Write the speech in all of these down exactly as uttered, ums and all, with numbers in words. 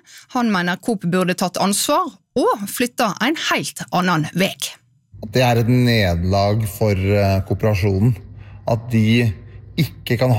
Han mener Coop burde tatt ansvar og flytta en helt annen vei. Det er et nederlag for kooperasjonen at de ikke kan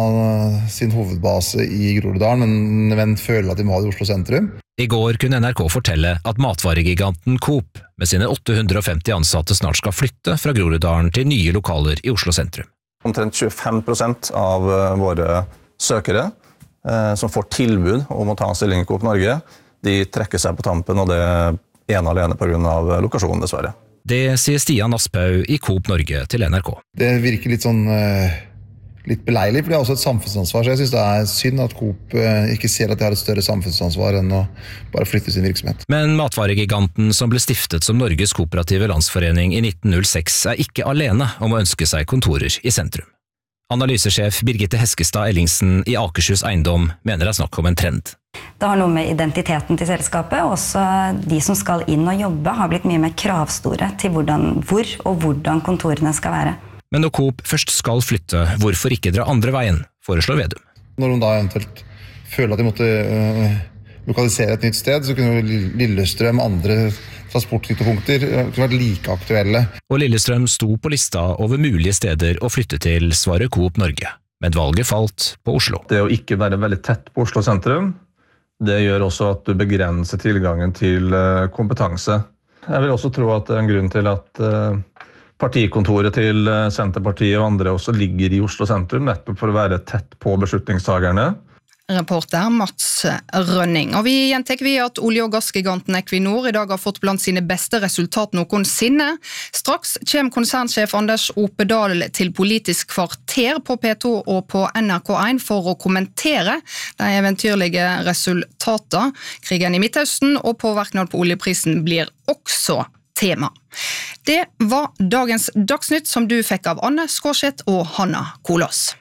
ha sin hovedbase i Groruddalen, men, men føler at de må ha det i Oslo sentrum. I går kunne N R K fortelle at matvaregiganten Coop med sine åtte hundre og femti ansatte snart skal flytte fra Groruddalen til nye lokaler i Oslo sentrum. Omtrent tjuefem prosent av våre søkere eh, som får tilbud om å ta en stilling i Coop Norge, de trekker seg på tampen, og det er ene alene på grunn av lokasjonen, dessverre. Det sier Stian Asphaug i Coop Norge til N R K. Det virker litt sånn... Uh... litt beleilig, for det er også et samfunnsansvar, så jeg synes det er synd at Coop ikke ser at de har et større samfunnsansvar enn å bare flytte sin virksomhet. Men matvaregiganten som ble stiftet som Norges Kooperative Landsforening i nitten null seks er ikke alene om å ønske seg kontorer i sentrum. Analysesjef Birgitte Heskestad Ellingsen i Akershus Eiendom mener det er snakk om en trend. Det har noe med identiteten til selskapet, og også de som skal inn og jobbe har blitt mye mer kravstore til hvordan, hvor og hvordan kontorene skal være. Men når Coop først skal flytte, hvorfor ikke dra andre veien, foreslår Vedum. Når de da eventuelt føler at de måtte øh, lokalisere et nytt sted, så kunne Lillestrøm andre transportknutepunkter kunne vært like aktuelle. Og Lillestrøm sto på lista over mulige steder å flytte til, svarer Coop Norge. Men valget falt på Oslo. Det å ikke være veldig tett på Oslo sentrum, det gjør også at du begrenser tilgangen til kompetanse. Jeg vil også tro at det er en grunn til at partikontoret til Senterpartiet og andre også ligger i Oslo sentrum, nettopp for å være tett på beslutningstagerne. Reporter Mats Rønning. Og vi gjentek vi at olje- og gassgiganten Equinor i dag har fått blant sine beste resultat noensinne. Straks kommer konsernsjef Anders Opedal til Politisk kvarter på P to og på N R K én for å kommentere de eventyrlige resultatene. Krigen i Midtøsten og påvirkning på oljeprisen blir også tema. Det var dagens Dagsnytt som du fikk av Anne Skårseth og Hanna Kolås.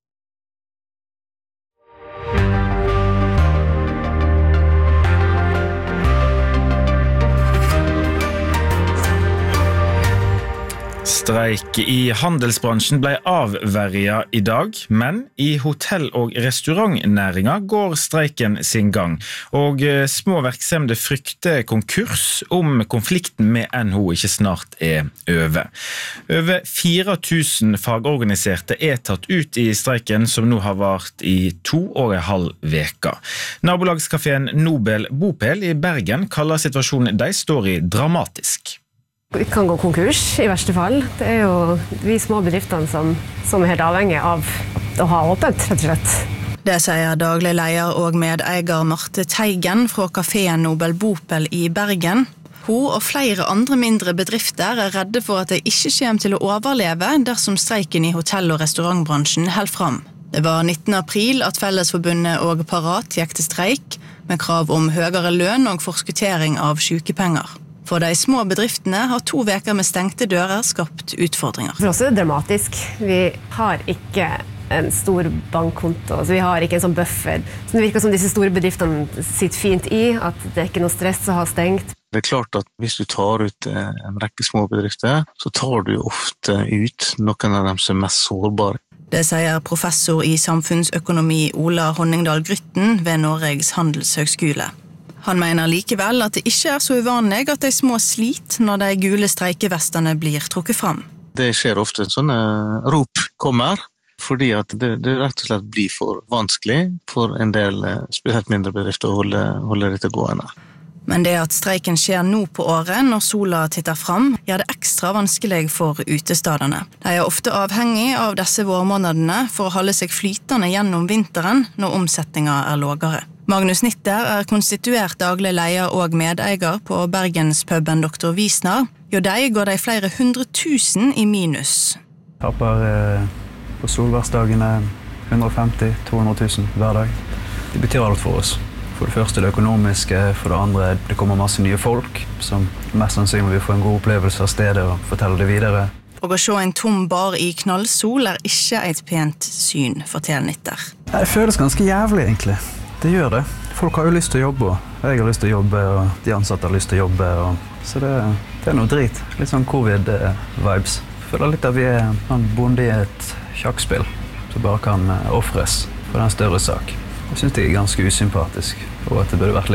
Streik i handelsbransjen ble avverget i dag, men i hotell- og restaurantnæringa går streiken sin gang, og små virksomheter frykter konkurs om konflikten med N H O ikke snart er over. Over fire tusen fagorganiserte er tatt ut i streiken som nå har vart i to og en halv veka. Nabolagskaféen Nobel Bopel i Bergen kaller situasjonen de står i dramatisk. Vi kan gå konkurs i verste fall. Det er jo vi små bedriftene som, som er helt avhengige av å ha åpent, rett og slett. Det sier daglig leder og medeier Marte Teigen fra kaféen Nobel Bopel i Bergen. Hun og flere andre mindre bedrifter er redde for at de ikke kommer til å overleve dersom streiken i hotell- og restaurantbransjen holder fram. Det var nittende april at Fellesforbundet og Parat gikk til streik med krav om høyere lønn og forskuttering av sykepenger. For de små bedriftene har to veker med stengte dører skapt utfordringer. For oss er det dramatisk. Vi har ikke en stor bankkonto, så vi har ikke en sånn buffer. Så det virker som disse store bedriftene sitter fint i, at det er ikke noe stress å ha stengt. Det er klart at hvis du tar ut en rekke små bedrifter, så tar du ofte ut noen av dem som er mest sårbare. Det sier professor i samfunnsøkonomi Ola Honningdal Grytten ved Norges Handelshøgskole. Han mener likevel at det ikke er så uvanlig at de små slit når de gule streikevestene blir trukket fram. Det skjer ofte sånne rop kommer, fordi at det, det rett og slett blir for vanskelig for en del spesielt mindre bedrifter å holde, holde dette gående. Men det at streiken skjer nå på året når sola titter fram, gjør det ekstra vanskelig for utestadene. De er ofte avhengig av disse vårmånedene for å holde seg flytende gjennom vinteren når omsetningen er lågere. Magnus Nitter er konstituert daglig leder og medeier på Bergenspuben doktor Wiesner. Jo, de går de flere hundre tusen i minus. Taper eh, på solværsdagene hundre og femti til to hundre tusen hver dag. Det betyr alt for oss. For det første det økonomiske, for det andre det kommer masse nye folk som mest sannsynlig vil få en god opplevelse av stedet og fortelle det videre. Og å se en tom bar i knallsol er ikke et pent syn, forteller Nitter. Det føles ganske jævlig egentlig. Det gjør det. Folk har jo lyst til å jobbe, og jeg har lyst til å jobbe, og de ansatte har lyst til å jobbe. Og... Så det, det er noe drit. Litt sånn covid-vibes. Jeg føler litt at vi er en bonde i et sjakkspill som bare kan offres for en større sak. Jeg synes det er ganske usympatisk, og at det burde vært